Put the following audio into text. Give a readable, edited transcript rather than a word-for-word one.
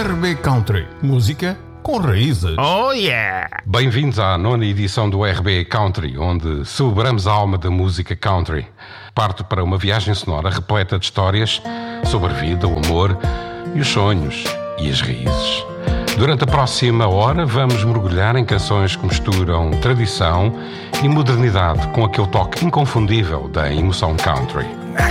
RB Country, música com raízes. Oh yeah! Bem-vindos à 9ª edição do RB Country, onde celebramos a alma da música country. Parto para uma viagem sonora repleta de histórias sobre a vida, o amor e os sonhos e as raízes. Durante a próxima hora vamos mergulhar em canções que misturam tradição e modernidade com aquele toque inconfundível da emoção country.